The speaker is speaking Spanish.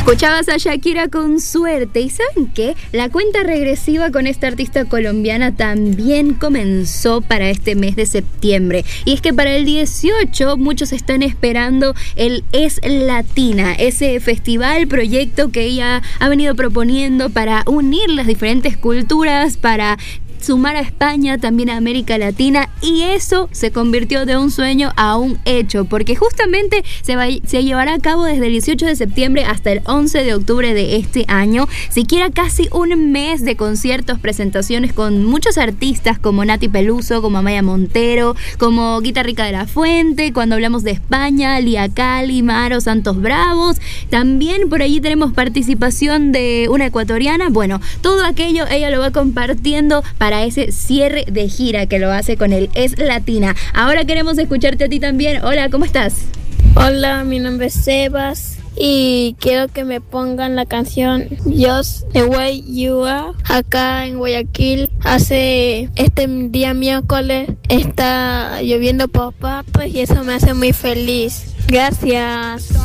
Escuchabas a Shakira con Suerte. ¿Y saben qué? La cuenta regresiva con esta artista colombiana también comenzó para este mes de septiembre. Y es que para el 18 muchos están esperando el Es Latina, ese festival, proyecto que ella ha venido proponiendo para unir las diferentes culturas, para sumar a España, también a América Latina, y eso se convirtió de un sueño a un hecho, porque justamente se llevará a cabo desde el 18 de septiembre hasta el 11 de octubre de este año, siquiera casi un mes de conciertos, presentaciones con muchos artistas como Nati Peluso, como Amaya Montero, como Guita Rica de la Fuente, cuando hablamos de España, Lía Cali, Maro, Santos Bravos, también por allí tenemos participación de una ecuatoriana. Bueno, todo aquello ella lo va compartiendo para ese cierre de gira que lo hace con el Es Latina. Ahora queremos escucharte a ti también. Hola, ¿cómo estás? Hola, mi nombre es Sebas y quiero que me pongan la canción Just the Way You Are. Acá en Guayaquil hace este día miércoles está lloviendo por partes y eso me hace muy feliz. Gracias.